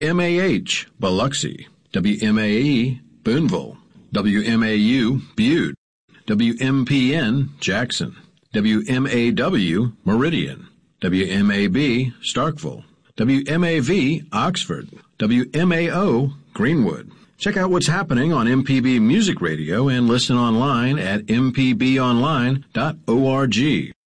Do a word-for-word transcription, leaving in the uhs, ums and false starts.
M A H, Biloxi, W M A E, Boonville, W M A U, Butte, W M P N, Jackson, W M A W, Meridian, W M A B, Starkville, W M A V, Oxford, W M A O, Greenwood. Check out what's happening on M P B Music Radio and listen online at m p b online dot org.